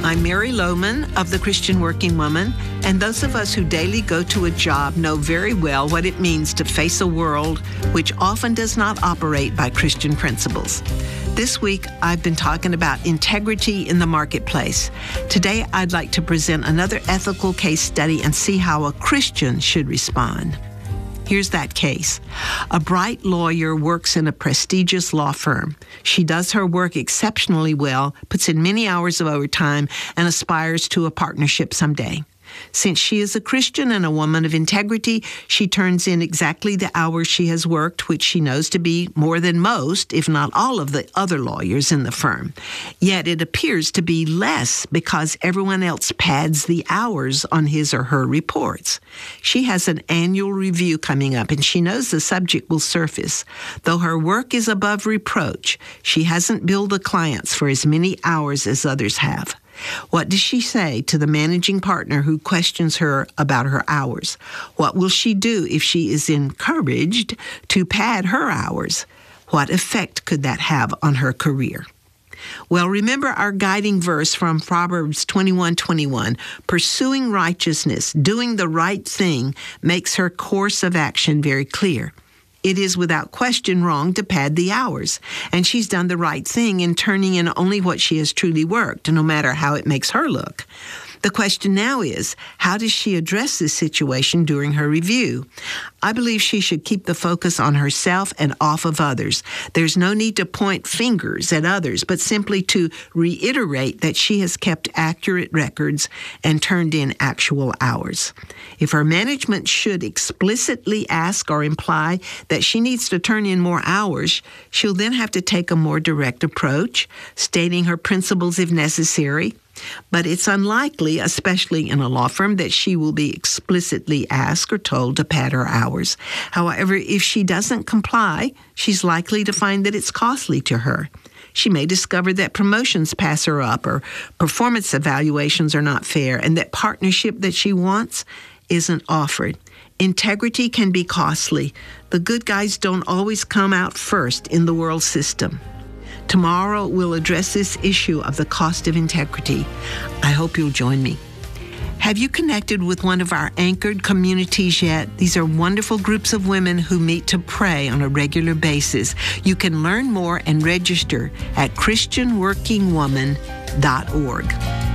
I'm Mary Lohman of the Christian Working Woman, and those of us who daily go to a job know very well what it means to face a world which often does not operate by Christian principles. This week, I've been talking about integrity in the marketplace. Today, I'd like to present another ethical case study and see how a Christian should respond. Here's that case. A bright lawyer works in a prestigious law firm. She does her work exceptionally well, puts in many hours of overtime, and aspires to a partnership someday. Since she is a Christian and a woman of integrity, she turns in exactly the hours she has worked, which she knows to be more than most, if not all, of the other lawyers in the firm. Yet it appears to be less because everyone else pads the hours on his or her reports. She has an annual review coming up, and she knows the subject will surface. Though her work is above reproach, she hasn't billed the clients for as many hours as others have. What does she say to the managing partner who questions her about her hours? What will she do if she is encouraged to pad her hours? What effect could that have on her career? Well, remember our guiding verse from Proverbs 21:21. Pursuing righteousness, doing the right thing, makes her course of action very clear. It is without question wrong to pad the hours, and she's done the right thing in turning in only what she has truly worked, no matter how it makes her look. The question now is, how does she address this situation during her review? I believe she should keep the focus on herself and off of others. There's no need to point fingers at others, but simply to reiterate that she has kept accurate records and turned in actual hours. If her management should explicitly ask or imply that she needs to turn in more hours, she'll then have to take a more direct approach, stating her principles if necessary. But it's unlikely, especially in a law firm, that she will be explicitly asked or told to pad her hours. However, if she doesn't comply, she's likely to find that it's costly to her. She may discover that promotions pass her up or performance evaluations are not fair and that partnership that she wants isn't offered. Integrity can be costly. The good guys don't always come out first in the world system. Tomorrow, we'll address this issue of the cost of integrity. I hope you'll join me. Have you connected with one of our anchored communities yet? These are wonderful groups of women who meet to pray on a regular basis. You can learn more and register at christianworkingwoman.org.